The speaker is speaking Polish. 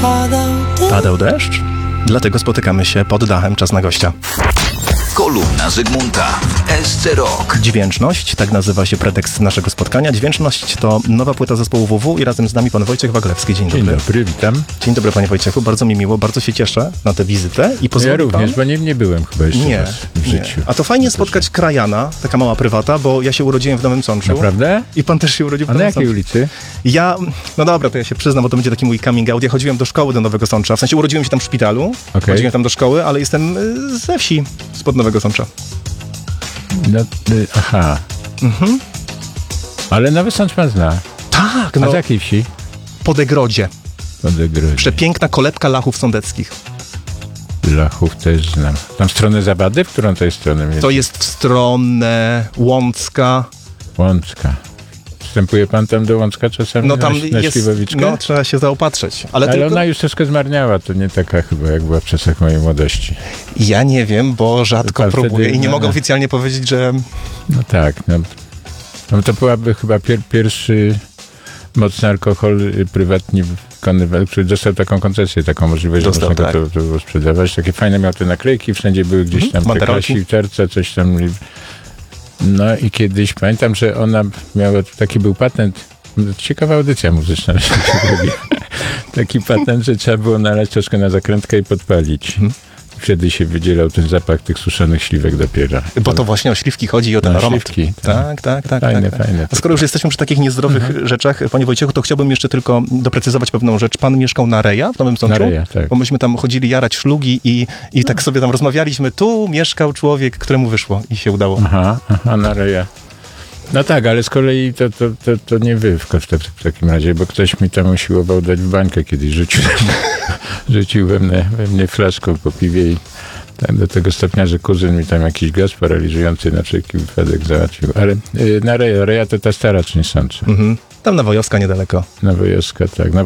Padał deszcz? Dlatego spotykamy się pod dachem Czas na gościa. Kolumna Zygmunta w SC Rock. Dźwięczność, tak nazywa się pretekst naszego spotkania. Dźwięczność to nowa płyta zespołu WW i razem z nami pan Wojciech Waglewski. Dzień dobry. Dzień dobry, witam. Dzień dobry, panie Wojciechu. Bardzo mi miło, bardzo się cieszę na tę wizytę. I Ja również, bo nie byłem chyba jeszcze w życiu. A to fajnie spotkać krajana, taka mała prywata, bo ja się urodziłem w Nowym Sączu. Naprawdę? I pan też się urodził w A na Nowym jakiej Sączu. ulicy? No dobra, to ja się przyznam, bo to będzie taki mój coming out. Ja chodziłem do szkoły do Nowego Sącza. W sensie urodziłem się tam w szpitalu, chodziłem tam do szkoły, ale jestem ze wsi, spod Nowego Sącza. No, aha. Mhm. Ale Nowy Sącz pan zna. Tak, A no. z jakiej wsi? Podegrodzie. Podegrodzie. Przepiękna kolebka Lachów Sądeckich. Lachów też znam. Tam stronę Zabady? W którą to jest stronę? To jest w stronę Łącka. Łącka. Wstępuje pan tam do Łącka czasami? No tam na jest, Śliwowiczkę? no trzeba się zaopatrzyć. Ale tylko... ona już troszkę zmarniała, to nie taka chyba, jak była w czasach mojej młodości. Ja nie wiem, bo rzadko Pan próbuję wtedy- i nie mogę oficjalnie powiedzieć, że... No tak, no to byłaby chyba pierwszy mocny alkohol prywatnie wykonywany, który dostał taką koncesję, taką możliwość, Dostał, że można tak. to było sprzedawać. Takie fajne miał te naklejki, wszędzie były gdzieś tam te banderolki. klasiwterce, coś tam. No i kiedyś pamiętam, że ona miała, taki był patent, ciekawa audycja muzyczna, że się robi. Taki patent, że trzeba było nalać troszkę na zakrętkę i podpalić. Wtedy się wydzielał ten zapach tych suszonych śliwek dopiero. Bo to właśnie o śliwki chodzi i o ten No, aromat. śliwki, Tak. Fajne. A skoro już jesteśmy przy takich niezdrowych rzeczach, panie Wojciechu, to chciałbym jeszcze tylko doprecyzować pewną rzecz. Pan mieszkał na Reja w Nowym Sączu? Na Reja, tak. Bo myśmy tam chodzili jarać szlugi i tak sobie tam rozmawialiśmy. Tu mieszkał człowiek, któremu wyszło i się udało. Aha, na Reja. No tak, ale z kolei to nie wy w takim razie, bo ktoś mi tam usiłował dać w bańkę kiedyś, rzucił we mnie flaszką po piwie i tak do tego stopnia, że kuzyn mi tam jakiś gaz paraliżujący na wszelki wypadek załatwił. Ale na Reja to ta stara część Sącza. Tam na Wojowska niedaleko. Nowojorska, tak.